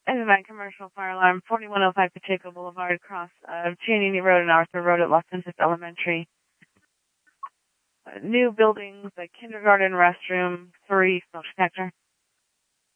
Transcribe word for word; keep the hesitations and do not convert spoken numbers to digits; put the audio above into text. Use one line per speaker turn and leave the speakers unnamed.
And nine commercial fire alarm, forty-one oh five Pacheco Boulevard, across uh, Giannini Road and Arthur Road at Los Santos Elementary. Uh, new buildings, like kindergarten, restroom, three smoke detector.